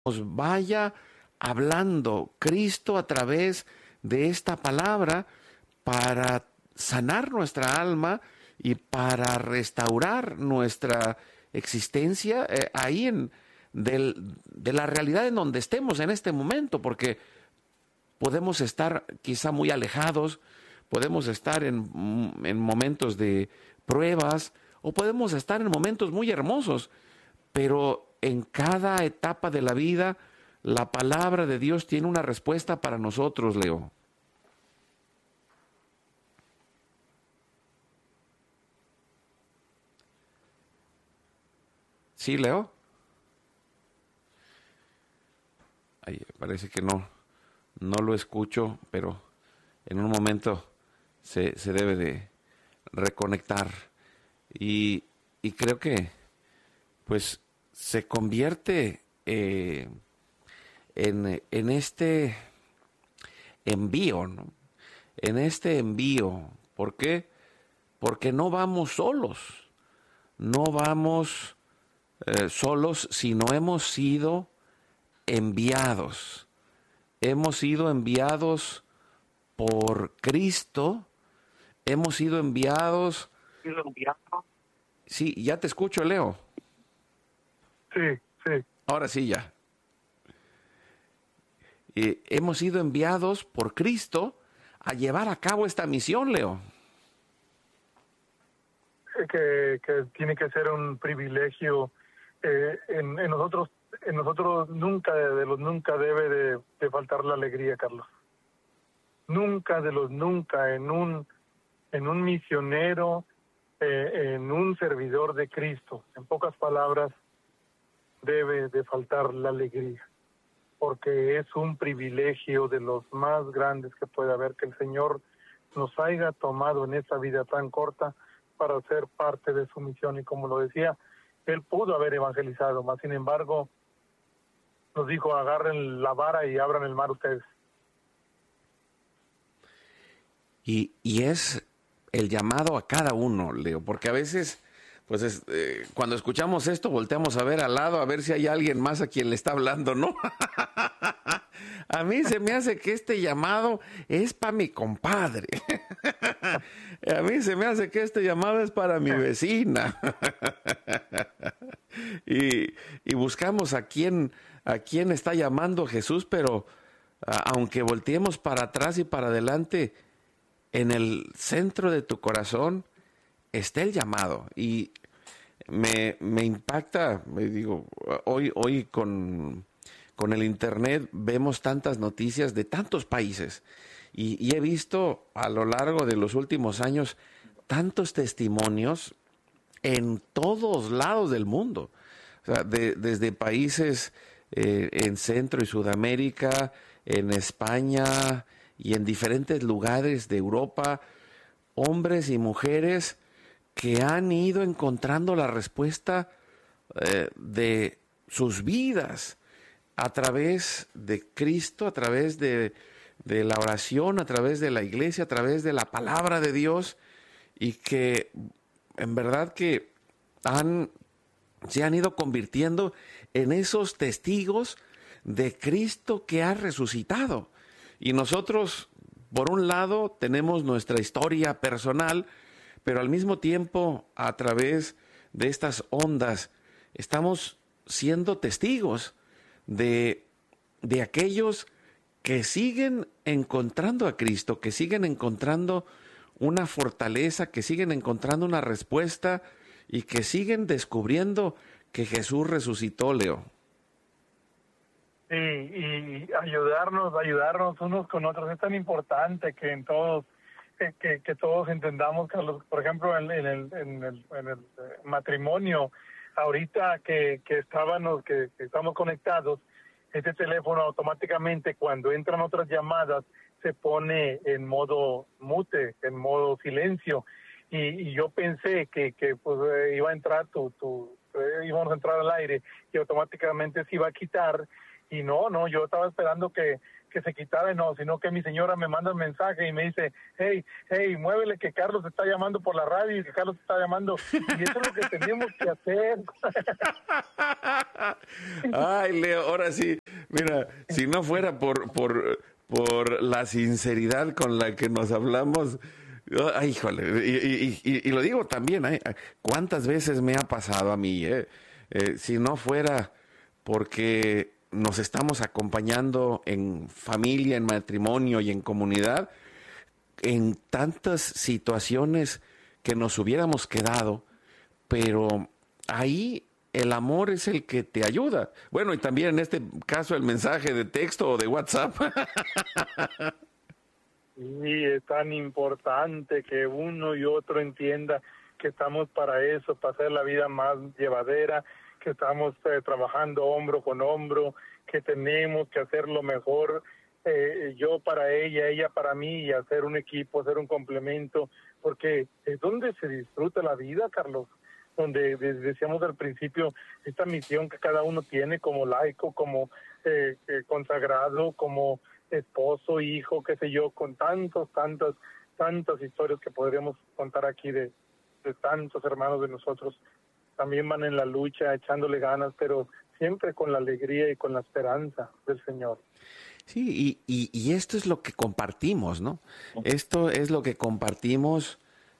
nos vaya hablando Cristo a través de esta palabra para sanar nuestra alma y para restaurar nuestra existencia ahí de la realidad en donde estemos en este momento, porque podemos estar quizá muy alejados, podemos estar en momentos de pruebas o podemos estar en momentos muy hermosos, pero en cada etapa de la vida la palabra de Dios tiene una respuesta para nosotros, Leo. ¿Sí, Leo? Ay, parece que no lo escucho, pero en un momento se debe de reconectar. Y creo que pues se convierte en este envío, ¿no? En este envío. ¿Por qué? Porque no vamos solos, no vamos solos, sino hemos sido enviados. Hemos sido enviados por Cristo, hemos sido enviados. Sí, ya te escucho, Leo. Sí, sí. Ahora sí ya. Hemos sido enviados por Cristo a llevar a cabo esta misión, Leo. Que tiene que ser un privilegio en nosotros nunca debe de faltar la alegría, Carlos. Nunca en un misionero, en un servidor de Cristo, en pocas palabras, debe de faltar la alegría, porque es un privilegio de los más grandes que puede haber que el Señor nos haya tomado en esta vida tan corta para ser parte de su misión. Y como lo decía, Él pudo haber evangelizado, mas sin embargo nos dijo: agarren la vara y abran el mar ustedes. Y es el llamado a cada uno, Leo, porque a veces, pues cuando escuchamos esto, volteamos a ver al lado, a ver si hay alguien más a quien le está hablando, ¿no? A mí se me hace que este llamado es para mi compadre. A mí se me hace que este llamado es para mi vecina. Y buscamos a quién está llamando Jesús, pero aunque volteemos para atrás y para adelante, en el centro de tu corazón está el llamado. Y me impacta, me digo, hoy con el internet vemos tantas noticias de tantos países y he visto a lo largo de los últimos años tantos testimonios en todos lados del mundo. O sea, desde países en Centro y Sudamérica, en España y en diferentes lugares de Europa, hombres y mujeres que han ido encontrando la respuesta de sus vidas a través de Cristo, a través de la oración, a través de la iglesia, a través de la palabra de Dios, y que en verdad que se han ido convirtiendo en esos testigos de Cristo que ha resucitado. Y nosotros, por un lado, tenemos nuestra historia personal, pero al mismo tiempo, a través de estas ondas, estamos siendo testigos de aquellos que siguen encontrando a Cristo, que siguen encontrando una fortaleza, que siguen encontrando una respuesta y que siguen descubriendo que Jesús resucitó, Leo. Y ayudarnos unos con otros. Es tan importante que en todos que todos entendamos, Carlos. Por ejemplo, en el matrimonio, ahorita que estamos conectados, este teléfono automáticamente, cuando entran otras llamadas, se pone en modo mute, en modo silencio. Y yo pensé que pues iba a entrar tu íbamos a entrar al aire y automáticamente se iba a quitar. Y no, yo estaba esperando que se quitara, y no, sino que mi señora me manda un mensaje y me dice, hey, muévele que Carlos está llamando por la radio y que Carlos está llamando. Y eso es lo que teníamos que hacer. Ay, Leo, ahora sí, mira, si no fuera por la sinceridad con la que nos hablamos, ay, híjole, y lo digo también, ¿cuántas veces me ha pasado a mí? Si no fuera porque nos estamos acompañando en familia, en matrimonio y en comunidad, en tantas situaciones que nos hubiéramos quedado, pero ahí el amor es el que te ayuda. Bueno, y también en este caso el mensaje de texto o de WhatsApp. Y es tan importante que uno y otro entienda que estamos para eso, para hacer la vida más llevadera, que estamos trabajando hombro con hombro, que tenemos que hacer lo mejor, yo para ella para mí, y hacer un equipo, hacer un complemento, porque es donde se disfruta la vida, Carlos, donde decíamos al principio, esta misión que cada uno tiene como laico, como consagrado, como esposo, hijo, qué sé yo, con tantas historias que podríamos contar aquí de tantos hermanos de nosotros. También van en la lucha, echándole ganas, pero siempre con la alegría y con la esperanza del Señor. Sí, y esto es lo que compartimos, ¿no? Esto es lo que compartimos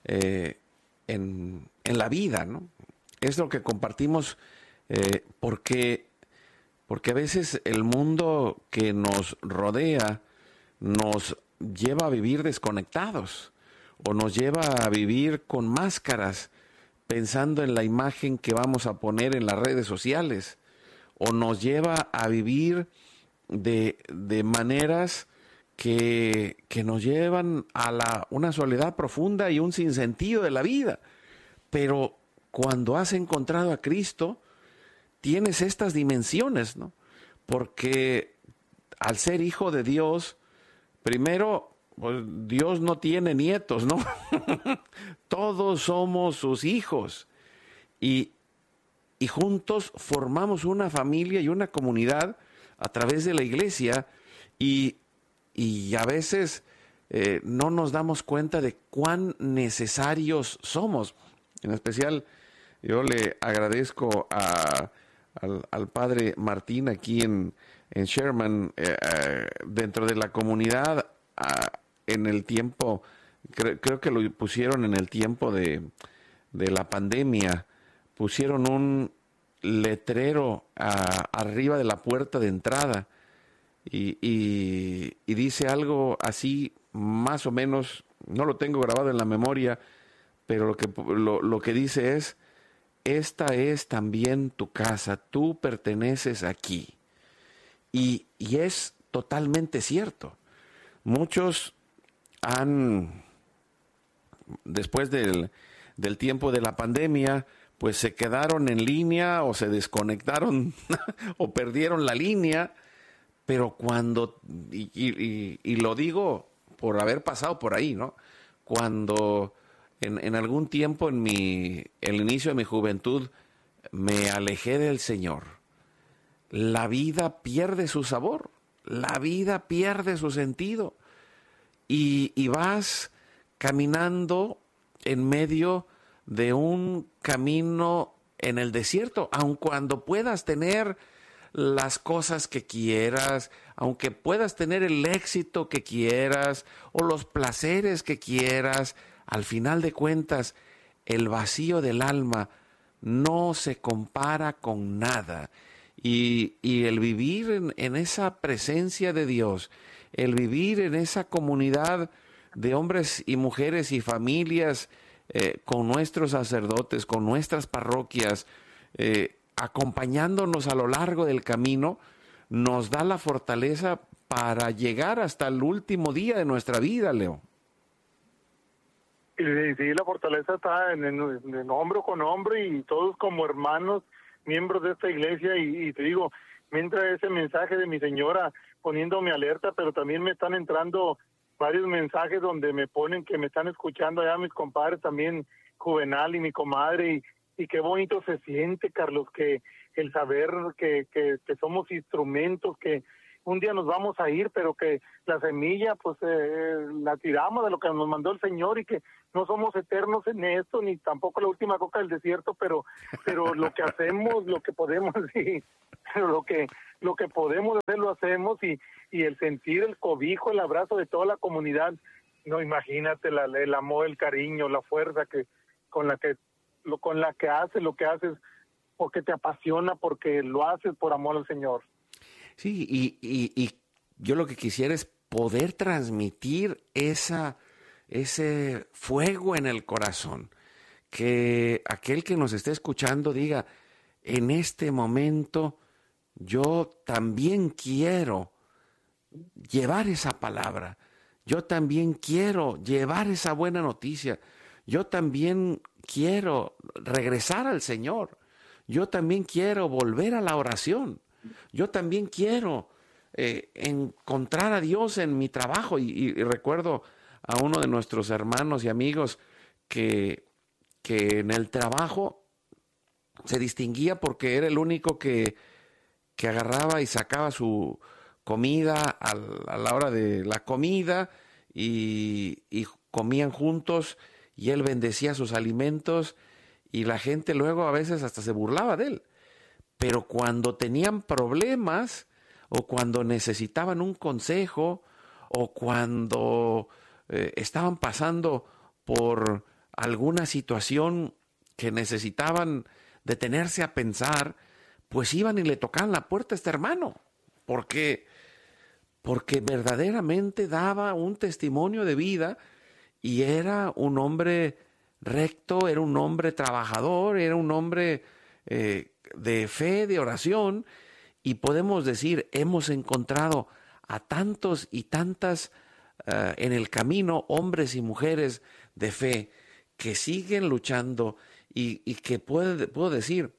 en la vida, ¿no? Es lo que compartimos porque a veces el mundo que nos rodea nos lleva a vivir desconectados o nos lleva a vivir con máscaras, pensando en la imagen que vamos a poner en las redes sociales, o nos lleva a vivir de maneras que nos llevan a una soledad profunda y un sinsentido de la vida. Pero cuando has encontrado a Cristo, tienes estas dimensiones, ¿no? Porque al ser hijo de Dios, primero, pues Dios no tiene nietos, ¿no? Todos somos sus hijos y juntos formamos una familia y una comunidad a través de la iglesia y a veces no nos damos cuenta de cuán necesarios somos. En especial, yo le agradezco al padre Martín aquí en Sherman, dentro de la comunidad, en el tiempo, creo que lo pusieron en el tiempo de la pandemia, pusieron un letrero arriba de la puerta de entrada y dice algo así, más o menos, no lo tengo grabado en la memoria, pero lo que dice es: esta es también tu casa, tú perteneces aquí. Y es totalmente cierto. Muchos después del tiempo de la pandemia, pues se quedaron en línea o se desconectaron o perdieron la línea, pero cuando, y lo digo por haber pasado por ahí, ¿no? Cuando en algún tiempo el inicio de mi juventud me alejé del Señor, la vida pierde su sabor, la vida pierde su sentido y vas caminando en medio de un camino en el desierto, aun cuando puedas tener las cosas que quieras, aunque puedas tener el éxito que quieras o los placeres que quieras, al final de cuentas, el vacío del alma no se compara con nada. Y el vivir en esa presencia de Dios, el vivir en esa comunidad de hombres y mujeres y familias, con nuestros sacerdotes, con nuestras parroquias, acompañándonos a lo largo del camino, nos da la fortaleza para llegar hasta el último día de nuestra vida, Leo. Y sí, la fortaleza está en hombro con hombro y todos como hermanos, miembros de esta iglesia, y te digo, me entra ese mensaje de mi señora poniéndome alerta, pero también me están entrando varios mensajes donde me ponen que me están escuchando allá mis compadres también, Juvenal y mi comadre, Y qué bonito se siente, Carlos, que el saber que somos instrumentos, que un día nos vamos a ir, pero que la semilla pues la tiramos de lo que nos mandó el Señor, y que no somos eternos en esto, ni tampoco la última coca del desierto, pero lo que hacemos, lo que podemos, sí, pero lo que podemos hacer lo hacemos, y el sentir el cobijo, el abrazo de toda la comunidad. No, imagínate el amor, el cariño, la fuerza con la que haces lo que haces, porque te apasiona, porque lo haces por amor al Señor. Sí, y yo lo que quisiera es poder transmitir ese fuego en el corazón, que aquel que nos esté escuchando diga, en este momento yo también quiero llevar esa palabra, yo también quiero llevar esa buena noticia, yo también quiero regresar al Señor, yo también quiero volver a la oración, yo también quiero encontrar a Dios en mi trabajo. Y recuerdo a uno de nuestros hermanos y amigos que en el trabajo se distinguía porque era el único que agarraba y sacaba su comida a la hora de la comida, y comían juntos, y él bendecía sus alimentos, y la gente luego a veces hasta se burlaba de él. Pero cuando tenían problemas, o cuando necesitaban un consejo, o cuando estaban pasando por alguna situación que necesitaban detenerse a pensar, pues iban y le tocaban la puerta a este hermano, porque verdaderamente daba un testimonio de vida, y era un hombre recto, era un hombre trabajador, era un hombre de fe, de oración, y podemos decir, hemos encontrado a tantos y tantas en el camino, hombres y mujeres de fe, que siguen luchando, y que puedo decir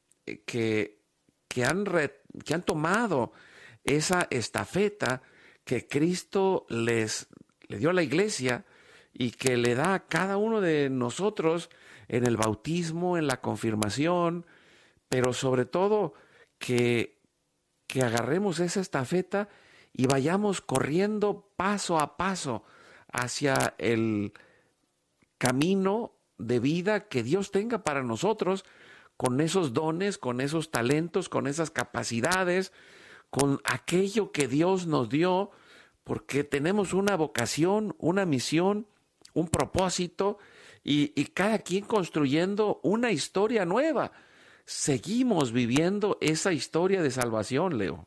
que han tomado esa estafeta que Cristo le dio a la iglesia, y que le da a cada uno de nosotros en el bautismo, en la confirmación, pero sobre todo que agarremos esa estafeta y vayamos corriendo paso a paso hacia el camino de vida que Dios tenga para nosotros, con esos dones, con esos talentos, con esas capacidades, con aquello que Dios nos dio, porque tenemos una vocación, una misión, un propósito, y cada quien construyendo una historia nueva. Seguimos viviendo esa historia de salvación, Leo.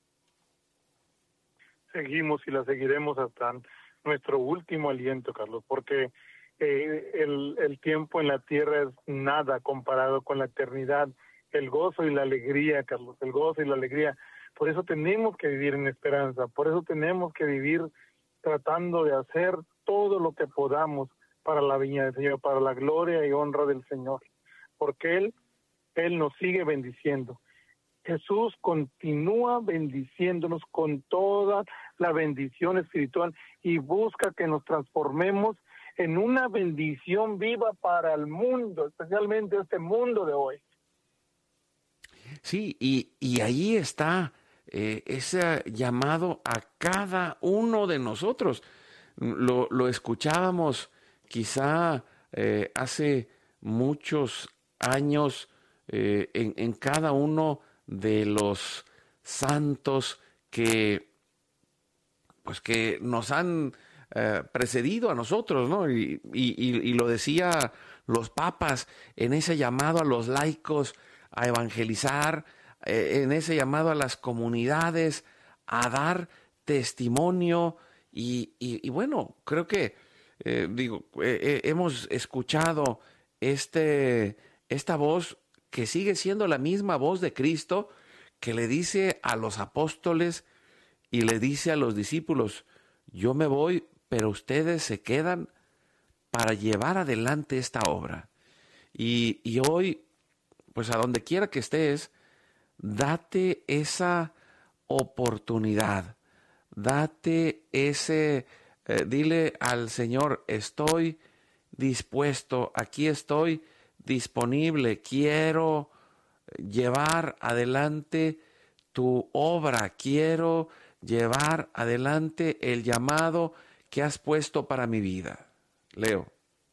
Seguimos y la seguiremos hasta nuestro último aliento, Carlos, porque el tiempo en la tierra es nada comparado con la eternidad. El gozo y la alegría, Carlos, el gozo y la alegría. Por eso tenemos que vivir en esperanza, por eso tenemos que vivir tratando de hacer todo lo que podamos para la viña del Señor, para la gloria y honra del Señor, porque Él nos sigue bendiciendo. Jesús continúa bendiciéndonos con toda la bendición espiritual, y busca que nos transformemos en una bendición viva para el mundo, especialmente este mundo de hoy. Sí, y ahí está ese llamado a cada uno de nosotros. Lo escuchábamos quizá hace muchos años en cada uno de los santos que nos han precedido a nosotros, ¿no? Y lo decía los papas en ese llamado a los laicos a evangelizar, en ese llamado a las comunidades a dar testimonio, y bueno, creo que hemos escuchado esta voz que sigue siendo la misma voz de Cristo, que le dice a los apóstoles y le dice a los discípulos: yo me voy, pero ustedes se quedan para llevar adelante esta obra. Y hoy, pues a donde quiera que estés, date esa oportunidad, date dile al Señor: estoy dispuesto, aquí estoy disponible, quiero llevar adelante tu obra, quiero llevar adelante el llamado que has puesto para mi vida. Leo.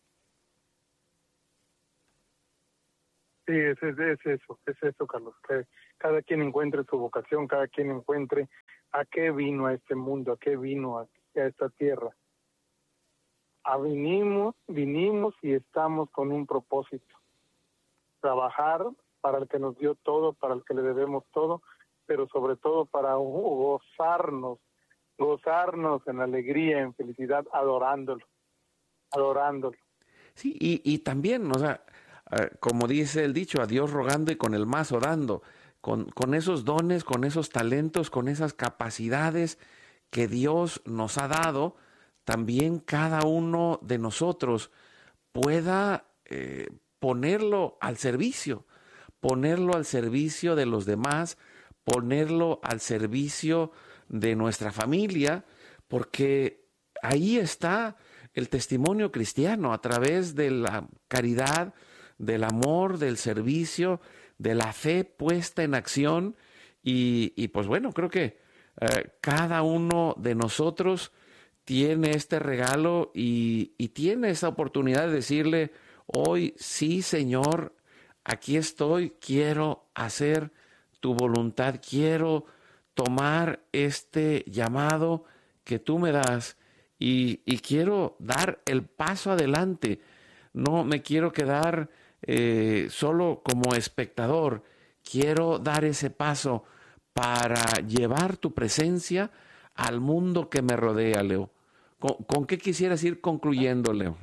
Sí, es eso, Carlos, que cada quien encuentre su vocación, cada quien encuentre a qué vino a este mundo, a qué vino a esta tierra. Vinimos y estamos con un propósito, trabajar para el que nos dio todo, para el que le debemos todo, pero sobre todo para gozarnos en alegría, en felicidad, adorándolo. Sí, y también, o sea, como dice el dicho, a Dios rogando y con el más orando, con esos dones, con esos talentos, con esas capacidades que Dios nos ha dado, también cada uno de nosotros pueda ponerlo al servicio de los demás, ponerlo al servicio de nuestra familia, porque ahí está el testimonio cristiano, a través de la caridad, del amor, del servicio, de la fe puesta en acción. Y pues bueno, creo que cada uno de nosotros tiene este regalo y tiene esa oportunidad de decirle hoy: sí, Señor, aquí estoy, quiero hacer tu voluntad, quiero tomar este llamado que tú me das y quiero dar el paso adelante. No me quiero quedar solo como espectador, quiero dar ese paso para llevar tu presencia al mundo que me rodea, Leo. ¿Con qué quisieras ir concluyendo, Leo?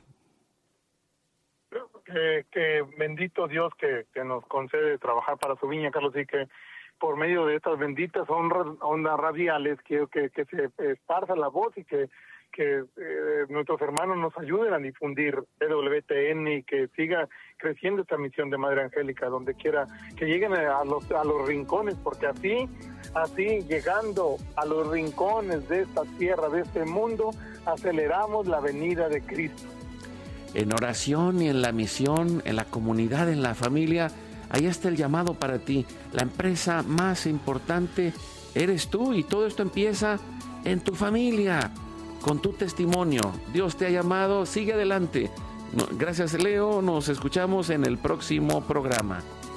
Que bendito Dios que nos concede trabajar para su viña, Carlos, y que por medio de estas benditas ondas radiales quiero que se esparza la voz y que nuestros hermanos nos ayuden a difundir EWTN y que siga creciendo esta misión de Madre Angélica donde quiera, que lleguen a los rincones, porque así llegando a los rincones de esta tierra, de este mundo, aceleramos la venida de Cristo. En oración y en la misión, en la comunidad, en la familia, ahí está el llamado para ti. La empresa más importante eres tú, y todo esto empieza en tu familia, con tu testimonio. Dios te ha llamado, sigue adelante. Gracias, Leo, nos escuchamos en el próximo programa.